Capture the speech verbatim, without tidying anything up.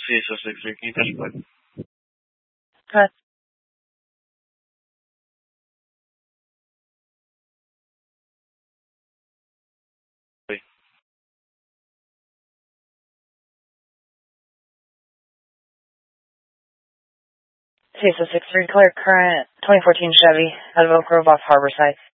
C S O six three, can you touch plug? Cut. C S O six three, clear current twenty fourteen Chevy out of Oak Grove off Harborside.